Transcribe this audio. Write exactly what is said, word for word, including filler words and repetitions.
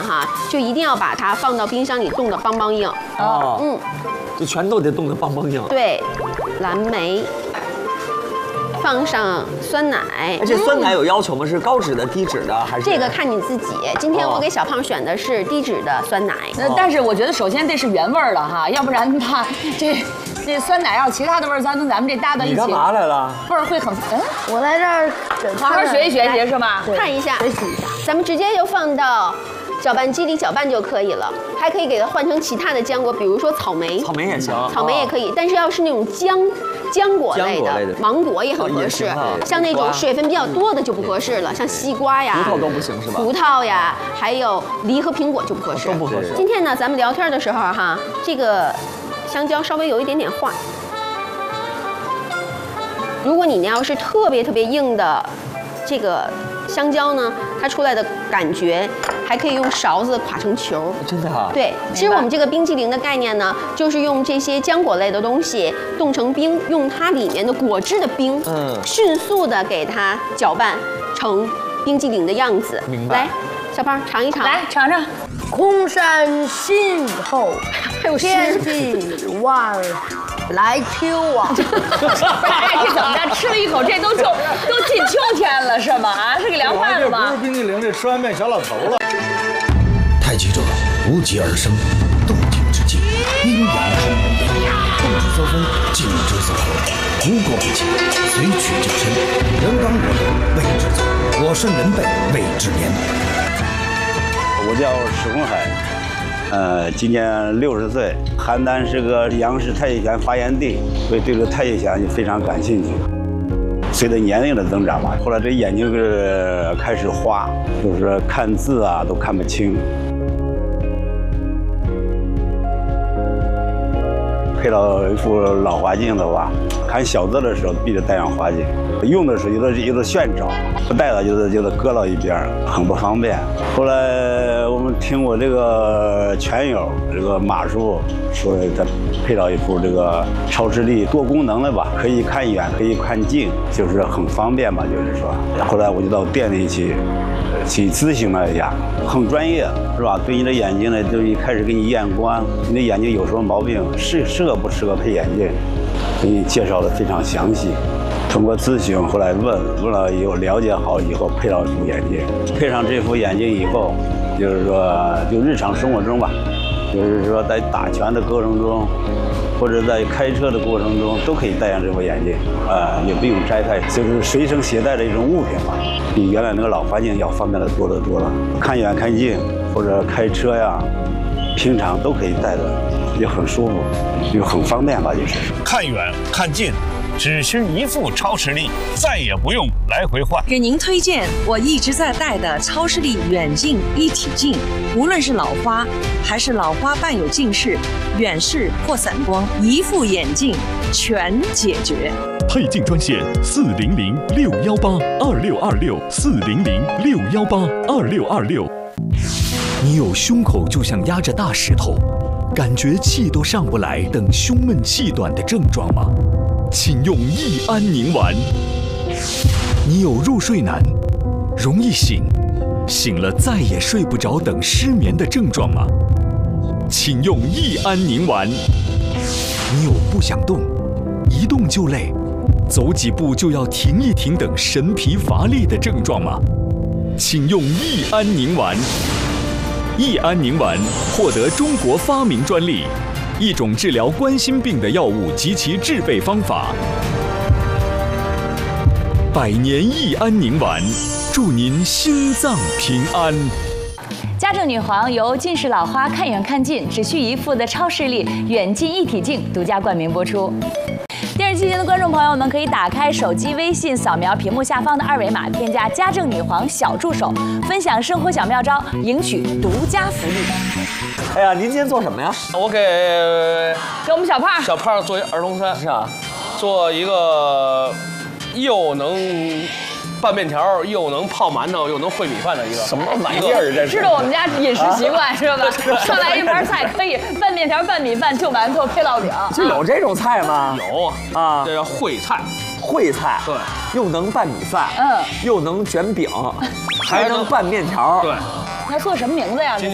哈，就一定要把它放到冰箱里冻得邦邦硬。 哦， 嗯， 就全都得冻得邦邦硬。 对，蓝莓。 放上酸奶， 而且酸奶有要求吗？是高脂的、低脂的还是？ 这个看你自己。今天我给小胖选的是低脂的酸奶。 呃，但是我觉得首先得是原味儿的哈，要不然它这这酸奶要其他的味儿，咱跟咱们这搭到一起， 你干嘛来了？ 味儿会很嗯。 我来这儿好好学习学习是吗？ 看一下， 学习一下。 咱们直接就放到搅拌机里搅拌就可以了，还可以给它换成其他的浆果，比如说草莓。 草莓也行， 草莓也可以，但是要是那种浆。 浆果类的，芒果也很合适。像那种水分比较多的就不合适了，像西瓜呀、 葡萄都不行是吧？ 葡萄呀，还有梨和苹果就不合适， 都不合适。 今天呢，咱们聊天的时候哈，这个香蕉稍微有一点点化。如果你要是特别特别硬的这个香蕉呢，它出来的感觉还可以用勺子垮成球。 真的啊？ 对，其实我们这个冰淇淋的概念呢，就是用这些浆果类的东西冻成冰，用它里面的果汁的冰，嗯，迅速的给它搅拌成冰淇淋的样子。 明白。 来，小胖尝一尝， 来尝尝。 空山新雨后， 还有天气万来秋啊！ 哎，这怎么着？吃了一口，这都就都进秋天了是吗？啊，是个凉拌的吗？ 不是冰激凌，这吃完变小老头了。 太极者无疾而生，斗鼎之际，阴阳之无言，动之则分，静之则合，无过不及，随取就身，人刚我勇，谓之走；我胜人背，谓之廉。 我叫史洪海，呃，今年六十岁。邯郸是个杨氏太极拳发源地，所以对这个太极拳就非常感兴趣。随着年龄的增长嘛，后来这眼睛是开始花，就是看字啊都看不清。配到一副老花镜的话，看小字的时候必须戴上花镜，用的时候有的有的炫照，不戴了就得就得搁到一边，很不方便。后来我们听我这个拳友这个马叔说，他配到一副这个超视力多功能的吧，可以看远，可以看近，就是很方便吧，就是说。后来我就到店里去。去咨询了一下，很专业，是吧？对你的眼睛呢，就一开始给你验光，你的眼睛有什么毛病，适适合不适合配眼镜，给你介绍的非常详细。通过咨询，后来问问了以后，了解好以后，配到一副眼镜。配上这副眼镜以后，就是说，就日常生活中吧，就是说在打拳的过程中，或者在开车的过程中，都可以戴上这副眼镜，啊、呃，也不用摘开，就是随身携带的一种物品嘛。比原来那个老花镜要方便的多得多了，看远看近或者开车呀，平常都可以戴着，也很舒服，又很方便吧，就是。 看远看近，只需一副超视力，再也不用来回换。 给您推荐我一直在戴的超视力远近一体镜，无论是老花还是老花伴有近视、远视或散光，一副眼镜全解决。 配镜专线四零零六幺八二六二六四零零六幺八二六二六。你有胸口就像压着大石头，感觉气都上不来等胸闷气短的症状吗？请用益安宁丸。你有入睡难、容易醒、醒了再也睡不着等失眠的症状吗？请用益安宁丸。你有不想动、一动就累、走几步就要停一停等神疲乏力的症状吗？请用益安宁丸。益安宁丸获得中国发明专利，一种治疗冠心病的药物及其制备方法。百年益安宁丸，祝您心脏平安。 家政女皇由近视老花看远看近只需一副的超视力远近一体镜独家冠名播出。电视机前的观众朋友们可以打开手机微信，扫描屏幕下方的二维码，添加家政女皇小助手，分享生活小妙招，赢取独家福利。 哎呀，您今天做什么呀？ 我给给我们小胖小胖做一儿童餐， 是啊， 做一个又能拌面条，又能泡馒头，又能烩米饭的一个什么玩意儿？这知道我们家饮食习惯是吧？上来一盘菜可以拌面条、拌米饭、就馒头、配烙饼。 就有这种菜吗？ 有啊，这叫烩菜。 烩菜， 对， 又能拌米饭， 嗯， 又能卷饼，还能拌面条。 对， 那做什么名字呀？ 今